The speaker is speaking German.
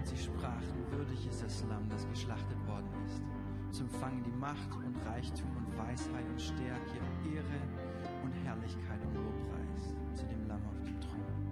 sie sprachen, würdig ist das Lamm, das geschlachtet worden ist, zu empfangen die Macht und Reichtum und Weisheit und Stärke und Ehre